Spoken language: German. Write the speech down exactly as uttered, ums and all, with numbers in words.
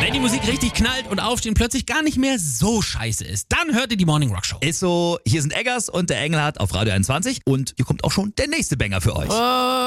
Wenn die Musik richtig knallt und Aufstehen plötzlich gar nicht mehr so scheiße ist, dann hört ihr die Morning Rock Show. Ist so, hier sind Eggers und der Engelhardt auf Radio einundzwanzig und hier kommt auch schon der nächste Banger für euch. Oh.